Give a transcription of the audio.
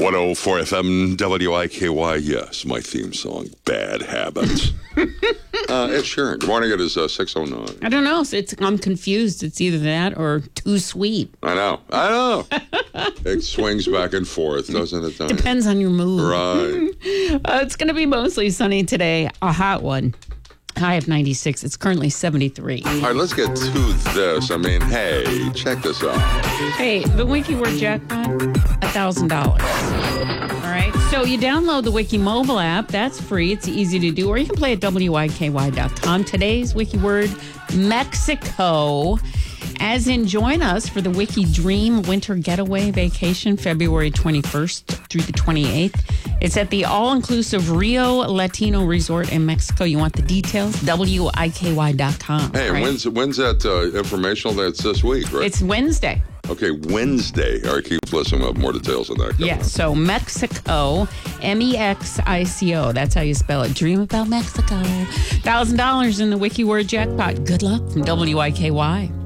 104 FM WIKY. Yes, my theme song, Bad Habits. Ed Sheeran. Good morning. It is 6:09. I don't know. I'm confused. It's either that or too sweet. I know. It swings back and forth, doesn't it? Depends on your mood. Right. It's going to be mostly sunny today. A hot one. High of 96. It's currently 73. All right, let's get to this. I mean, hey, check this out. Hey, the Wiki Word jackpot, $1,000. All right, so you download the Wiki mobile app. That's free. It's easy to do. Or you can play at WYKY.com. Today's Wiki Word, Mexico. As in, join us for the Wiki Dream Winter Getaway Vacation, February 21st through the 28th. It's at the all-inclusive Rio Latino Resort in Mexico. You want the details? WIKY.com. Hey, right? when's that informational? That's this week, right? It's Wednesday. Okay, Wednesday. All right, keep listening. We'll have more details on that. Yes, so Mexico, Mexico. That's how you spell it. Dream about Mexico. $1,000 in the Wiki Word jackpot. Good luck from WIKY.